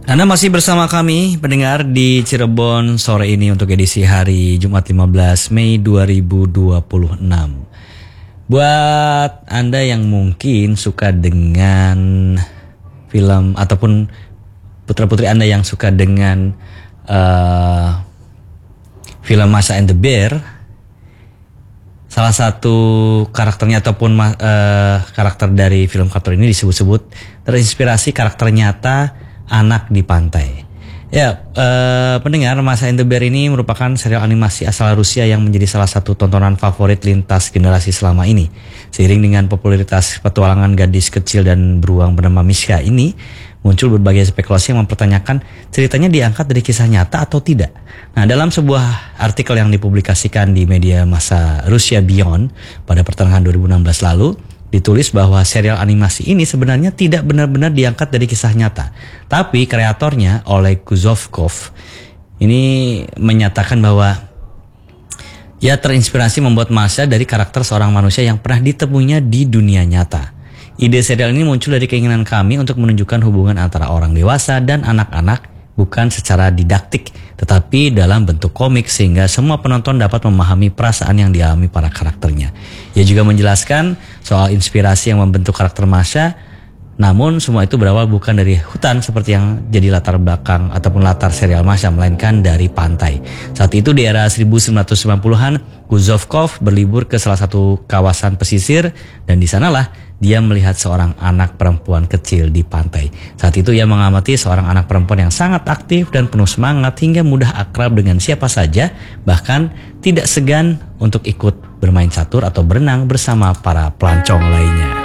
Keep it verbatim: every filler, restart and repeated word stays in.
Anda masih bersama kami pendengar di Cirebon sore ini untuk edisi hari Jumat lima belas Mei dua ribu dua puluh enam. Buat Anda yang mungkin suka dengan film ataupun putra-putri Anda yang suka dengan uh, film Masha and the Bear, salah satu karakternya ataupun uh, karakter dari film kartun ini disebut-sebut terinspirasi karakter nyata anak di pantai. Ya, uh, pendengar, Masha and the Bear ini merupakan serial animasi asal Rusia yang menjadi salah satu tontonan favorit lintas generasi selama ini. Seiring dengan popularitas petualangan gadis kecil dan beruang bernama Misha ini, muncul berbagai spekulasi yang mempertanyakan ceritanya diangkat dari kisah nyata atau tidak. Nah, dalam sebuah artikel yang dipublikasikan di media massa Russia Beyond pada pertengahan dua ribu enam belas lalu, ditulis bahwa serial animasi ini sebenarnya tidak benar-benar diangkat dari kisah nyata. Tapi kreatornya, Oleg Kuzovkov, ini menyatakan bahwa ia terinspirasi membuat Masha dari karakter seorang manusia yang pernah ditemuinya di dunia nyata. Ide serial ini muncul dari keinginan kami untuk menunjukkan hubungan antara orang dewasa dan anak-anak, bukan secara didaktik, tetapi dalam bentuk komik sehingga semua penonton dapat memahami perasaan yang dialami para karakternya. Ia juga menjelaskan soal inspirasi yang membentuk karakter Masha, namun semua itu berawal bukan dari hutan seperti yang jadi latar belakang ataupun latar serial Masha, melainkan dari pantai. Saat itu di era seribu sembilan ratus sembilan puluhan, Kuzovkov berlibur ke salah satu kawasan pesisir dan di sanalah dia melihat seorang anak perempuan kecil di pantai. Saat itu ia mengamati seorang anak perempuan yang sangat aktif dan penuh semangat hingga mudah akrab dengan siapa saja, bahkan tidak segan untuk ikut bermain catur atau berenang bersama para pelancong lainnya.